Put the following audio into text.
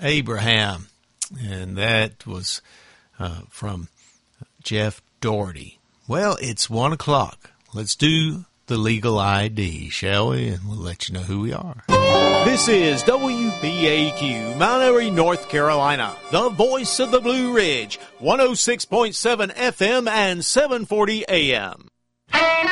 Abraham. And that was from Jeff Doherty. Well, it's 1 o'clock. Let's do the legal ID, shall we? And we'll let you know who we are. This is WBAQ, Mount Airy, North Carolina, the voice of the Blue Ridge, 106.7 FM and 740 AM.